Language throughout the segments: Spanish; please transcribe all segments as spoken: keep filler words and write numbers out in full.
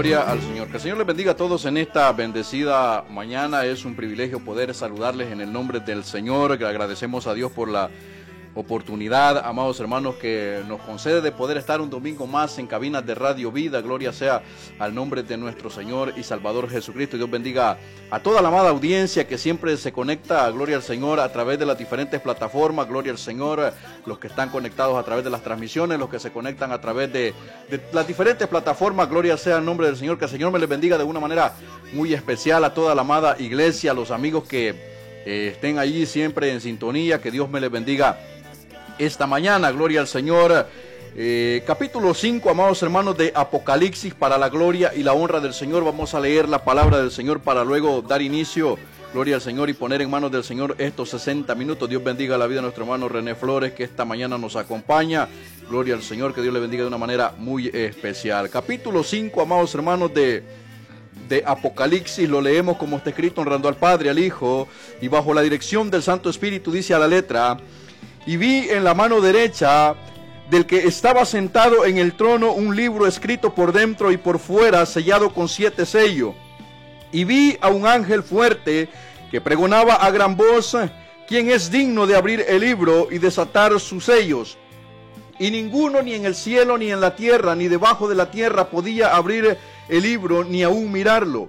Gloria al Señor. Que el Señor les bendiga a todos en esta bendecida mañana. Es un privilegio poder saludarles en el nombre del Señor. Que agradecemos a Dios por la oportunidad, amados hermanos, que nos concede de poder estar un domingo más en cabinas de Radio Vida. Gloria sea al nombre de nuestro Señor y Salvador Jesucristo. Dios bendiga a toda la amada audiencia que siempre se conecta, gloria al Señor, a través de las diferentes plataformas. Gloria al Señor, los que están conectados a través de las transmisiones, los que se conectan a través de, de las diferentes plataformas. Gloria sea al nombre del Señor. Que el Señor me les bendiga de una manera muy especial a toda la amada iglesia, a los amigos que eh, estén allí siempre en sintonía. Que Dios me les bendiga esta mañana. Gloria al Señor. Eh, capítulo cinco, amados hermanos, de Apocalipsis, para la gloria y la honra del Señor. Vamos a leer la palabra del Señor para luego dar inicio, gloria al Señor, y poner en manos del Señor estos sesenta minutos. Dios bendiga la vida de nuestro hermano René Flores, que esta mañana nos acompaña. Gloria al Señor, que Dios le bendiga de una manera muy especial. Capítulo cinco, amados hermanos, de de Apocalipsis. Lo leemos como está escrito, honrando al Padre, al Hijo, y bajo la dirección del Santo Espíritu. Dice a la letra: y vi en la mano derecha del que estaba sentado en el trono un libro escrito por dentro y por fuera, sellado con siete sellos. Y vi a un ángel fuerte que pregonaba a gran voz: ¿quién es digno de abrir el libro y desatar sus sellos? Y ninguno, ni en el cielo, ni en la tierra, ni debajo de la tierra, podía abrir el libro, ni aún mirarlo.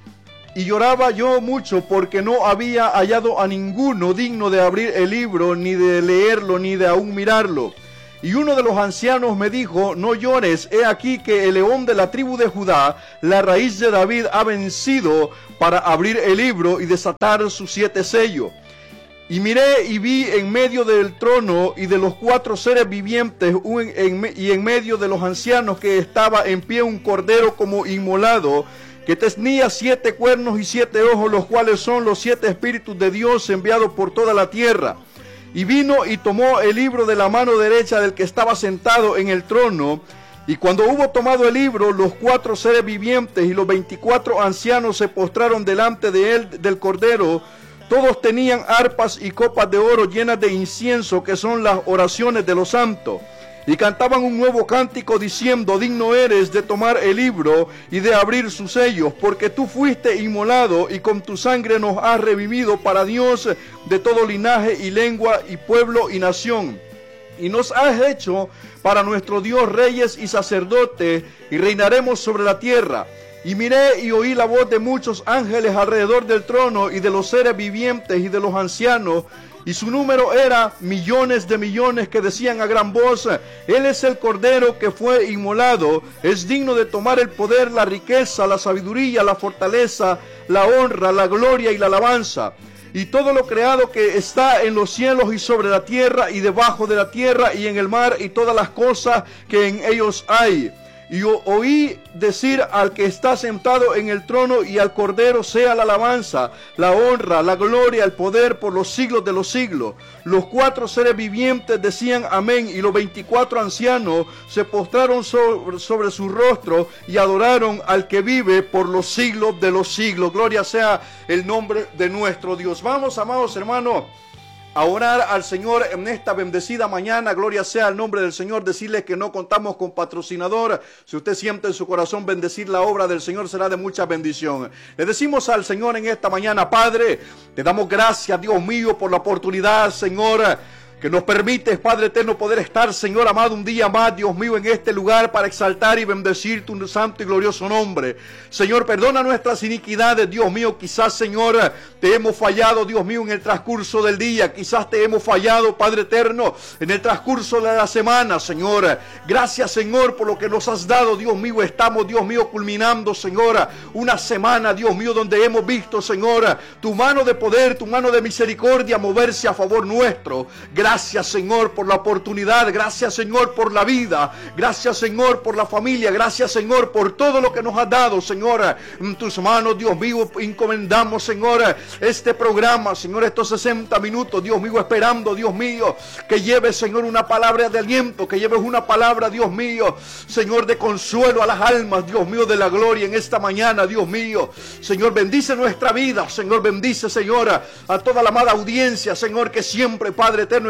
Y lloraba yo mucho, porque no había hallado a ninguno digno de abrir el libro, ni de leerlo, ni de aún mirarlo. Y uno de los ancianos me dijo: no llores, he aquí que el león de la tribu de Judá, la raíz de David, ha vencido para abrir el libro y desatar sus siete sellos. Y miré y vi en medio del trono y de los cuatro seres vivientes un, en, y en medio de los ancianos que estaba en pie un cordero como inmolado, que tenía siete cuernos y siete ojos, los cuales son los siete espíritus de Dios enviados por toda la tierra. Y vino y tomó el libro de la mano derecha del que estaba sentado en el trono. Y cuando hubo tomado el libro, los cuatro seres vivientes y los veinticuatro ancianos se postraron delante de él, del cordero. Todos tenían arpas y copas de oro llenas de incienso, que son las oraciones de los santos. Y cantaban un nuevo cántico diciendo: digno eres de tomar el libro y de abrir sus sellos, porque tú fuiste inmolado y con tu sangre nos has revivido para Dios de todo linaje y lengua y pueblo y nación. Y nos has hecho para nuestro Dios reyes y sacerdotes, y reinaremos sobre la tierra. Y miré y oí la voz de muchos ángeles alrededor del trono y de los seres vivientes y de los ancianos, y su número era millones de millones, que decían a gran voz: Él es el Cordero que fue inmolado, es digno de tomar el poder, la riqueza, la sabiduría, la fortaleza, la honra, la gloria y la alabanza. Y todo lo creado que está en los cielos y sobre la tierra y debajo de la tierra y en el mar, y todas las cosas que en ellos hay. Y oí decir al que está sentado en el trono y al Cordero: sea la alabanza, la honra, la gloria, el poder por los siglos de los siglos. Los cuatro seres vivientes decían amén, y los veinticuatro ancianos se postraron sobre, sobre su rostro y adoraron al que vive por los siglos de los siglos. Gloria sea el nombre de nuestro Dios. Vamos, amados hermanos, a orar al Señor en esta bendecida mañana. Gloria sea el nombre del Señor. Decirles que no contamos con patrocinador. Si usted siente en su corazón bendecir la obra del Señor, será de mucha bendición. Le decimos al Señor en esta mañana: Padre, te damos gracias, Dios mío, por la oportunidad, Señor, que nos permite, Padre eterno, poder estar, Señor amado, un día más, Dios mío, en este lugar para exaltar y bendecir tu santo y glorioso nombre. Señor, perdona nuestras iniquidades, Dios mío. Quizás, Señor, te hemos fallado, Dios mío, en el transcurso del día. Quizás te hemos fallado, Padre eterno, en el transcurso de la semana, Señor. Gracias, Señor, por lo que nos has dado, Dios mío. Estamos, Dios mío, culminando, Señor, una semana, Dios mío, donde hemos visto, Señor, tu mano de poder, tu mano de misericordia moverse a favor nuestro. Gracias, Señor, por la oportunidad. Gracias, Señor, por la vida. Gracias, Señor, por la familia. Gracias, Señor, por todo lo que nos has dado, Señor. En tus manos, Dios mío, encomendamos, Señor, este programa, Señor, estos sesenta minutos, Dios mío, esperando, Dios mío, que lleves, Señor, una palabra de aliento, que lleves una palabra, Dios mío, Señor, de consuelo a las almas, Dios mío, de la gloria en esta mañana, Dios mío. Señor, bendice nuestra vida, Señor, bendice, Señor, a toda la amada audiencia, Señor, que siempre, Padre eterno,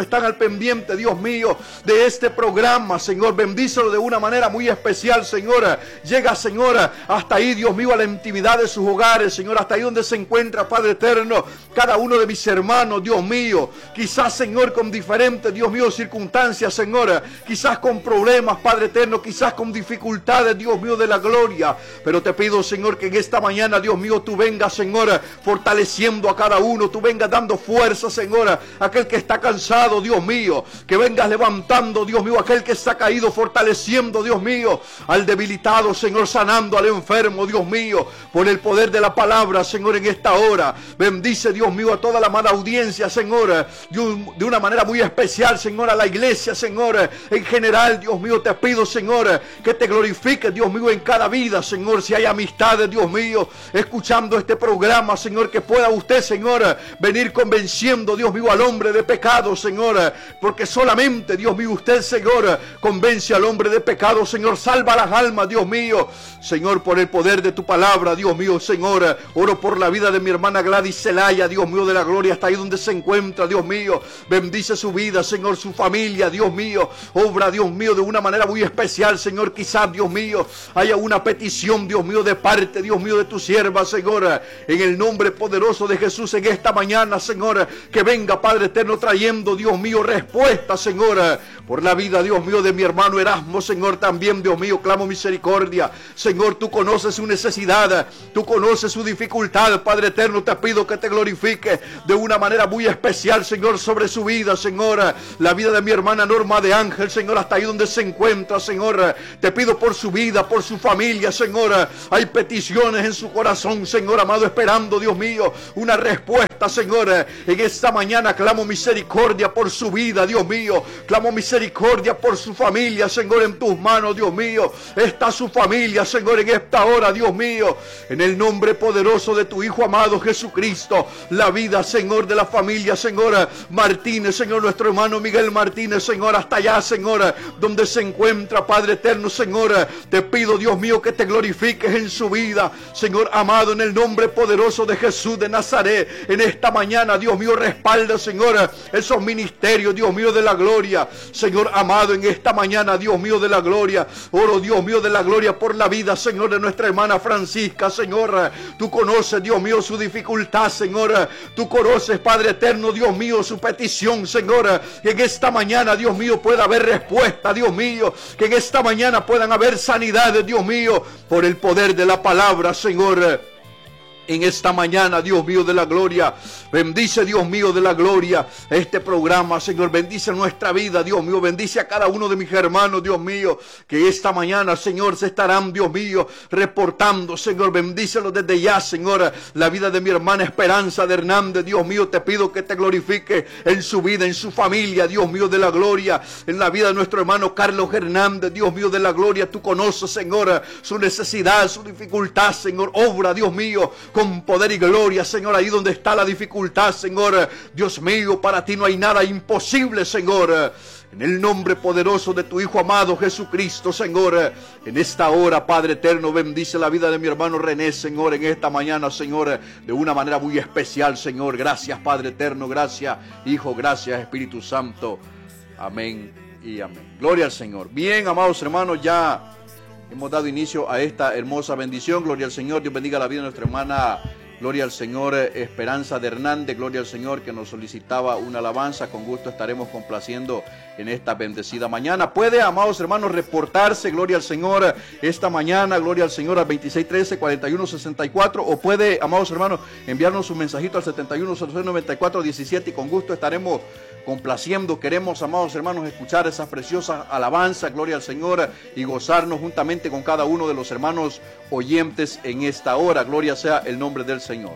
están al pendiente, Dios mío, de este programa, Señor. Bendícelo de una manera muy especial, Señor. Llega, Señor, hasta ahí, Dios mío, a la intimidad de sus hogares, Señor, hasta ahí donde se encuentra, Padre eterno, cada uno de mis hermanos, Dios mío. Quizás, Señor, con diferentes, Dios mío, circunstancias, Señor. Quizás con problemas, Padre eterno, quizás con dificultades, Dios mío, de la gloria. Pero te pido, Señor, que en esta mañana, Dios mío, tú vengas, Señor, fortaleciendo a cada uno. Tú vengas dando fuerza, Señor, a aquel que está cansado, Dios mío. Que vengas levantando, Dios mío, a aquel que está caído, fortaleciendo, Dios mío, al debilitado, Señor, sanando al enfermo, Dios mío, por el poder de la palabra, Señor, en esta hora. Bendice, Dios mío, a toda la amada audiencia, Señor, de, un, de una manera muy especial, Señor, a la iglesia, Señor, en general, Dios mío, te pido, Señor, que te glorifiques, Dios mío, en cada vida, Señor. Si hay amistades, Dios mío, escuchando este programa, Señor, que pueda usted, Señor, venir convenciendo, Dios mío, al hombre de pecado, Señor, porque solamente, Dios mío, usted, Señor, convence al hombre de pecado, Señor. Salva las almas, Dios mío, Señor, por el poder de tu palabra, Dios mío, Señor. Oro por la vida de mi hermana Gladys Celaya, Dios mío de la gloria, hasta ahí donde se encuentra, Dios mío. Bendice su vida, Señor, su familia, Dios mío. Obra, Dios mío, de una manera muy especial, Señor. Quizás, Dios mío, haya una petición, Dios mío, de parte, Dios mío, de tu sierva, Señor. En el nombre poderoso de Jesús, en esta mañana, Señor, que venga, Padre eterno, trayendo, Dios mío, respuesta, Señor, por la vida, Dios mío, de mi hermano Erasmo, Señor. También, Dios mío, clamo misericordia, Señor. Tú conoces su necesidad, tú conoces su dificultad, Padre eterno. Te pido que te glorifique de una manera muy especial, Señor, sobre su vida, Señor. La vida de mi hermana Norma de Ángel, Señor, hasta ahí donde se encuentra, Señor. Te pido por su vida, por su familia, Señor. Hay peticiones en su corazón, Señor amado, esperando, Dios mío, una respuesta, Señor. En esta mañana clamo misericordia por su vida, Dios mío. Clamo misericordia por su familia, Señor. En tus manos, Dios mío, está su familia, Señor, en esta hora, Dios mío. En el nombre poderoso de tu Hijo amado Jesucristo, la vida, Señor, de la familia, Señor Martínez, Señor, nuestro hermano Miguel Martínez, Señor, hasta allá, Señor, donde se encuentra, Padre eterno, Señor. Te pido, Dios mío, que te glorifiques en su vida, Señor amado, en el nombre poderoso de Jesús de Nazaret. En esta mañana, Dios mío, respalda, Señor, esos ministerios, Dios mío, de la gloria, Señor amado. En esta mañana, Dios mío, de la gloria, oro, Dios mío, de la gloria, por la vida, Señor, de nuestra hermana Francisca, Señor. Tú conoces, Dios mío, su dificultad, Señor. Tú conoces, Padre eterno, Dios mío, su petición, Señor. Que en esta mañana, Dios mío, pueda haber respuesta, Dios mío. Que en esta mañana puedan haber sanidades, Dios mío, por el poder de la palabra, Señor. En esta mañana, Dios mío de la gloria, bendice, Dios mío de la gloria, este programa, Señor. Bendice nuestra vida, Dios mío. Bendice a cada uno de mis hermanos, Dios mío, que esta mañana, Señor, se estarán, Dios mío, reportando, Señor. Bendícelo desde ya, Señor. La vida de mi hermana Esperanza de Hernández, Dios mío, te pido que te glorifique en su vida, en su familia, Dios mío de la gloria. En la vida de nuestro hermano Carlos Hernández, Dios mío de la gloria. Tú conoces, Señor, su necesidad, su dificultad, Señor. Obra, Dios mío, con poder y gloria, Señor, ahí donde está la dificultad, Señor. Dios mío, para ti no hay nada imposible, Señor. En el nombre poderoso de tu Hijo amado Jesucristo, Señor. En esta hora, Padre eterno, bendice la vida de mi hermano René, Señor, en esta mañana, Señor, de una manera muy especial, Señor. Gracias, Padre eterno, gracias, Hijo, gracias, Espíritu Santo. Amén y amén. Gloria al Señor. Bien, amados hermanos, ya hemos dado inicio a esta hermosa bendición. Gloria al Señor. Dios bendiga la vida de nuestra hermana, gloria al Señor, Esperanza de Hernández. Gloria al Señor, que nos solicitaba una alabanza. Con gusto estaremos complaciendo en esta bendecida mañana. Puede, amados hermanos, reportarse, gloria al Señor, esta mañana, gloria al Señor, al veintiséis trece, cuarenta y uno sesenta y cuatro. O puede, amados hermanos, enviarnos un mensajito al setenta y uno cero seis noventa y cuatro diecisiete, y con gusto estaremos complaciendo. Queremos, amados hermanos, escuchar esas preciosas alabanzas, gloria al Señor, y gozarnos juntamente con cada uno de los hermanos oyentes en esta hora. Gloria sea el nombre del Señor.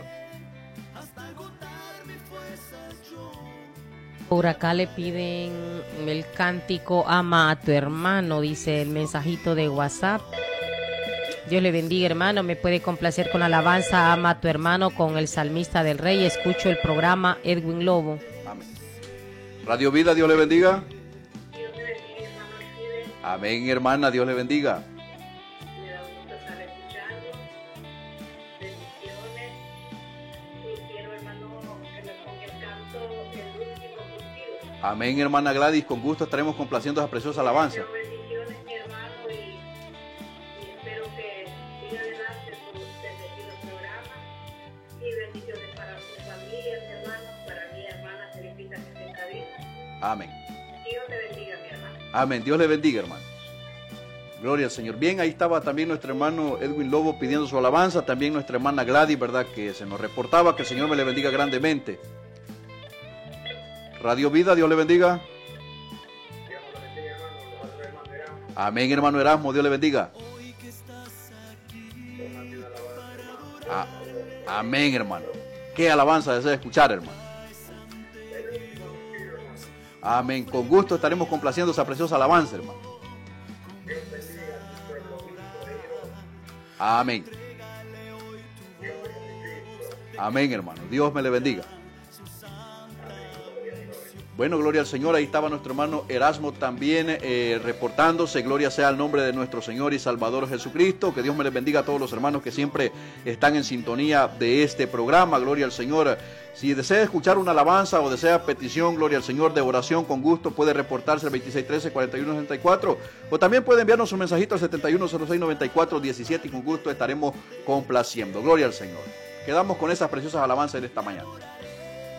Por acá le piden el cántico Ama a tu hermano, dice el mensajito de WhatsApp. Dios le bendiga, hermano. Me puede complacer con la alabanza Ama a tu hermano con el salmista del rey. Escucho el programa Edwin Lobo. Amén. Radio Vida, Dios le bendiga. Dios le bendiga, hermano. Amén, hermana, Dios le bendiga. Me da gusto estar escuchando. Bendiciones. Y quiero, hermano, que me ponga el canto El último suspiro. Amén, hermana Gladys, con gusto estaremos complaciendo esa preciosa alabanza. Bendiciones, mi hermano, y, y espero que siga adelante su bendecido programa. Y bendiciones para sus familias, hermanos, para mi hermana Felipita que se encabina. Amén. Dios te bendiga, mi hermano. Amén. Dios le bendiga, hermano. Gloria al Señor. Bien, ahí estaba también nuestro hermano Edwin Lobo pidiendo su alabanza. También nuestra hermana Gladys, ¿verdad? Que se nos reportaba. Que el Señor me le bendiga grandemente. Radio Vida, Dios le bendiga. Amén, hermano Erasmo. Dios le bendiga. Ah, amén, hermano. Qué alabanza desea escuchar, hermano. Amén. Con gusto estaremos complaciendo esa preciosa alabanza, hermano. Amén. Amén, hermano. Dios me le bendiga. Bueno, gloria al Señor. Ahí estaba nuestro hermano Erasmo también eh, reportándose. Gloria sea al nombre de nuestro Señor y Salvador Jesucristo. Que Dios me les bendiga a todos los hermanos que siempre están en sintonía de este programa. Gloria al Señor. Si desea escuchar una alabanza o desea petición, gloria al Señor, de oración, con gusto puede reportarse al veintiséis trece, cuarenta y uno sesenta y cuatro, o también puede enviarnos un mensajito al setenta y uno cero seis, noventa y cuatro diecisiete y con gusto estaremos complaciendo. Gloria al Señor. Quedamos con esas preciosas alabanzas de esta mañana.